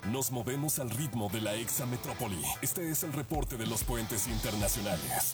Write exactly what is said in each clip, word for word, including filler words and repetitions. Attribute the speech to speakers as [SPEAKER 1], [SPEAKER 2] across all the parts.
[SPEAKER 1] Nos movemos al ritmo de la exametrópoli. Este es el reporte de los puentes internacionales.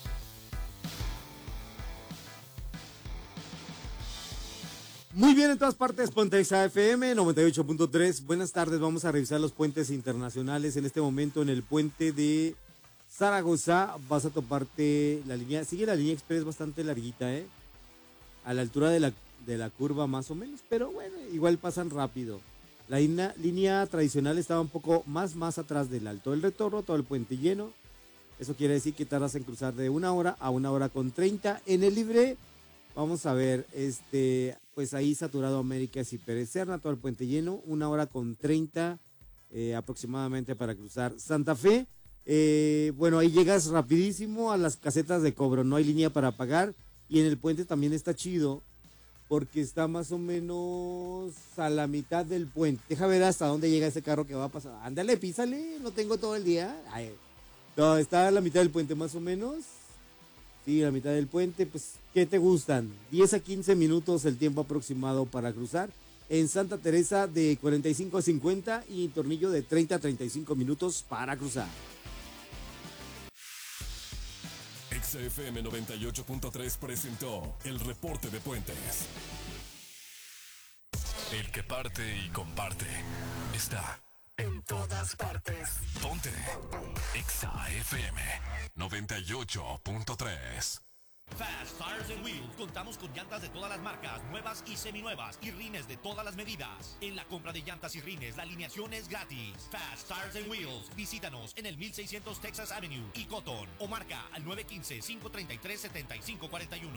[SPEAKER 2] Muy bien, en todas partes, Ponte Exa F M noventa y ocho punto tres. Buenas tardes, vamos a revisar los puentes internacionales. En este momento, en el puente de Zaragoza, vas a toparte la línea, sigue la línea express bastante larguita, ¿eh? A la altura de la, de la curva más o menos, pero bueno, igual pasan rápido. La línea, línea tradicional estaba un poco más, más atrás del Alto del Retorno, todo el puente lleno. Eso quiere decir que tardas en cruzar de una hora a una hora con treinta. En el libre, vamos a ver, este, pues ahí saturado Américas y Pérez Serna, todo el puente lleno, una hora con treinta eh, aproximadamente para cruzar Santa Fe. Eh, bueno, ahí llegas rapidísimo a las casetas de cobro, no hay línea para pagar. Y en el puente también está chido, porque está más o menos a la mitad del puente. Deja ver hasta dónde llega ese carro que va a pasar. Ándale, písale, no tengo todo el día. Ay, no, está a la mitad del puente más o menos. Sí, a la mitad del puente. Pues, ¿qué te gustan? diez a quince minutos el tiempo aproximado para cruzar. En Santa Teresa de cuarenta y cinco a cincuenta y en Tornillo de treinta a treinta y cinco minutos para cruzar.
[SPEAKER 1] Exa F M noventa y ocho punto tres presentó el reporte de puentes. El que parte y comparte está en todas partes. Ponte Exa F M noventa y ocho punto tres.
[SPEAKER 3] Fast Tires and Wheels. Contamos con llantas de todas las marcas, nuevas y seminuevas, y rines de todas las medidas. En la compra de llantas y rines, la alineación es gratis. Fast Tires and Wheels. Visítanos en el mil seiscientos Texas Avenue y Cotton, o marca al nueve uno cinco, cinco tres tres, siete cinco cuatro uno.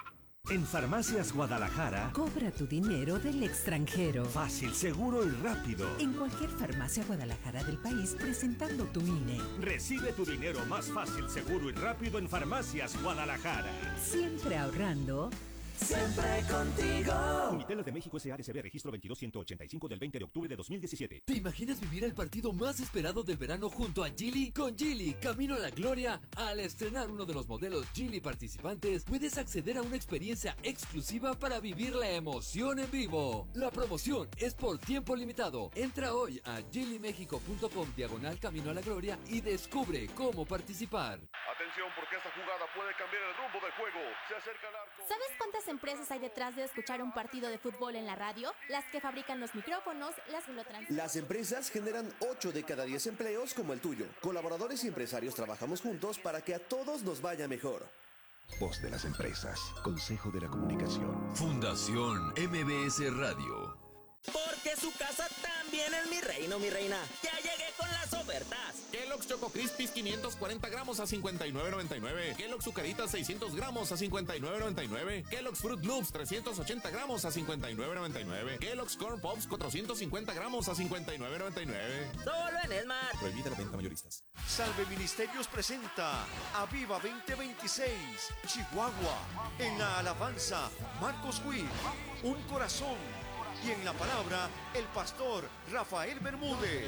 [SPEAKER 4] En Farmacias Guadalajara,
[SPEAKER 5] cobra tu dinero del extranjero.
[SPEAKER 4] Fácil, seguro y rápido.
[SPEAKER 5] En cualquier farmacia Guadalajara del país, presentando tu I N E.
[SPEAKER 4] Recibe tu dinero más fácil, seguro y rápido en Farmacias Guadalajara.
[SPEAKER 5] Siempre ahorrando.
[SPEAKER 6] Siempre contigo.
[SPEAKER 4] Unitel de México S A R C B, registro veintidós ciento ochenta y cinco del veinte de octubre de dos mil diecisiete.
[SPEAKER 7] ¿Te imaginas vivir el partido más esperado del verano junto a Geely? Con Geely, camino a la gloria. Al estrenar uno de los modelos Geely participantes, puedes acceder a una experiencia exclusiva para vivir la emoción en vivo. La promoción es por tiempo limitado. Entra hoy a geely mexico punto com diagonal camino a la gloria y descubre cómo participar.
[SPEAKER 8] Atención, porque esta jugada puede cambiar el rumbo del juego. Se acerca el arco.
[SPEAKER 9] ¿Sabes cuántas empresas hay detrás de escuchar un partido de fútbol en la radio? Las que fabrican los micrófonos, las que lo transmiten.
[SPEAKER 10] Las empresas generan ocho de cada diez empleos como el tuyo. Colaboradores y empresarios trabajamos juntos para que a todos nos vaya mejor.
[SPEAKER 11] Voz de las empresas. Consejo de la Comunicación.
[SPEAKER 12] Fundación M B S Radio.
[SPEAKER 13] Porque su casa también es mi reino, mi reina. Ya llegué con las ofertas.
[SPEAKER 14] Kellogg's Choco Crispies quinientos cuarenta gramos a cincuenta y nueve noventa y nueve. Kellogg's Zucaritas seiscientos gramos a cincuenta y nueve noventa y nueve. Kellogg's Fruit Loops trescientos ochenta gramos a cincuenta y nueve noventa y nueve. Kellogg's Corn Pops cuatrocientos cincuenta gramos a cincuenta y nueve noventa y nueve.
[SPEAKER 13] Solo en Esmar.
[SPEAKER 14] Prohibida la venta mayoristas.
[SPEAKER 15] Salve Ministerios presenta Aviva veinte veintiséis, Chihuahua. En la alabanza, Marcos Witt, Un Corazón. Y en la palabra, el pastor Rafael Bermúdez.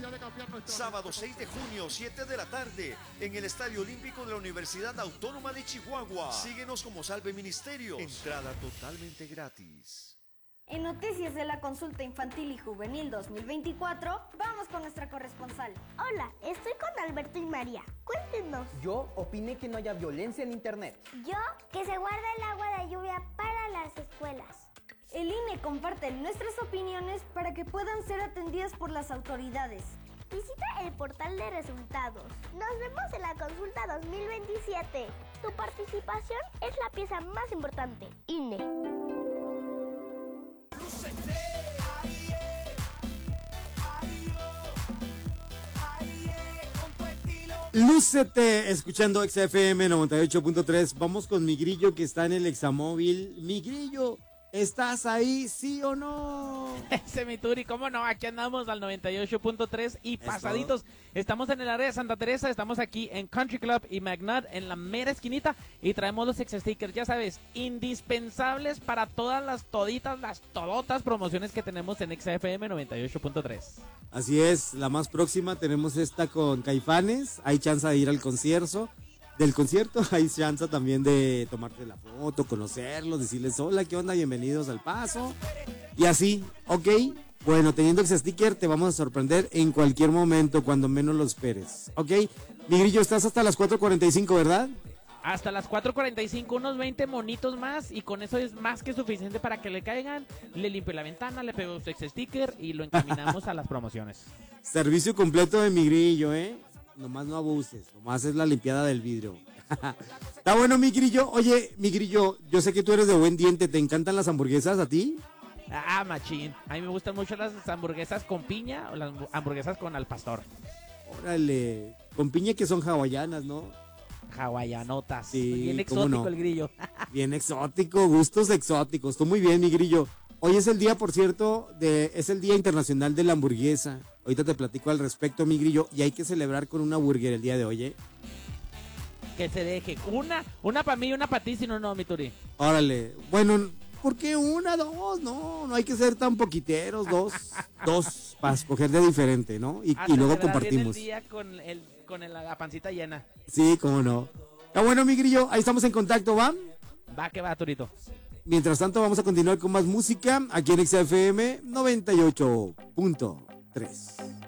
[SPEAKER 15] Sábado seis de junio, siete de la tarde, en el Estadio Olímpico de la Universidad Autónoma de Chihuahua. Síguenos como Salve Ministerios. Entrada totalmente gratis.
[SPEAKER 16] En Noticias de la Consulta Infantil y Juvenil dos mil veinticuatro, vamos con nuestra corresponsal.
[SPEAKER 17] Hola, estoy con Alberto y María. Cuéntenos.
[SPEAKER 18] Yo opiné que no haya violencia en internet.
[SPEAKER 17] Yo, que se guarde el agua de lluvia para las escuelas.
[SPEAKER 16] El I N E comparte nuestras opiniones para que puedan ser atendidas por las autoridades.
[SPEAKER 17] Visita el portal de resultados. Nos vemos en la consulta dos mil veintisiete. Tu participación es la pieza más importante. I N E.
[SPEAKER 2] Lúcete, escuchando Exa F M noventa y ocho punto tres. Vamos con mi grillo que está en el Examóvil. Mi grillo, ¿estás ahí, sí o no?
[SPEAKER 19] Ese mi Turi, ¿cómo no? Aquí andamos al noventa y ocho punto tres y pasaditos. ¿Todo? Estamos en el área de Santa Teresa, estamos aquí en Country Club y McNutt, en la mera esquinita, y traemos los Exa Stickers, ya sabes, indispensables para todas las toditas, las todotas promociones que tenemos en Exa F M noventa y ocho punto tres.
[SPEAKER 2] Así es, la más próxima tenemos esta con Caifanes, hay chance de ir al concierto. Del concierto hay chance también de tomarte la foto, conocerlos, decirles hola, ¿qué onda? Bienvenidos al Paso. Y así, ok, Bueno, teniendo ese sticker te vamos a sorprender en cualquier momento, cuando menos lo esperes. ¿Ok? Mi Grillo, estás hasta las cuatro cuarenta y cinco, ¿verdad?
[SPEAKER 19] Hasta las cuatro cuarenta y cinco, unos veinte monitos más y con eso es más que suficiente para que le caigan, le limpie la ventana, le pego su ex sticker y lo encaminamos a las promociones.
[SPEAKER 2] Servicio completo de Mi Grillo, ¿eh? Nomás no abuses, nomás es la limpiada del vidrio. Está bueno, Mi Grillo. Oye, Mi Grillo, yo sé que tú eres de buen diente, ¿te encantan las hamburguesas a ti?
[SPEAKER 19] Ah, machín. A mí me gustan mucho las hamburguesas con piña o las hamburguesas con al pastor.
[SPEAKER 2] Órale, con piña que son hawaianas, ¿no?
[SPEAKER 19] Hawaianotas.
[SPEAKER 2] Sí,
[SPEAKER 19] bien exótico
[SPEAKER 2] no.
[SPEAKER 19] el Grillo.
[SPEAKER 2] Bien exótico, gustos exóticos. Tú muy bien, Mi Grillo. Hoy es el día, por cierto, de, es el Día Internacional de la Hamburguesa. Ahorita te platico al respecto, Mi Grillo, y hay que celebrar con una burger el día de hoy, ¿eh?
[SPEAKER 19] Que se deje. Una, una para mí y una para ti, si no, no, mi Turi.
[SPEAKER 2] Órale. Bueno, ¿por qué una, dos? No, no hay que ser tan poquiteros, dos. Dos, para escoger de diferente, ¿no? Y, y luego compartimos.
[SPEAKER 19] El día con, el, con el, la pancita llena.
[SPEAKER 2] Sí, cómo no. Está bueno, Mi Grillo, ahí estamos en contacto, ¿va?
[SPEAKER 19] Va que va, Turito.
[SPEAKER 2] Mientras tanto, vamos a continuar con más música aquí en X F M noventa y ocho punto tres.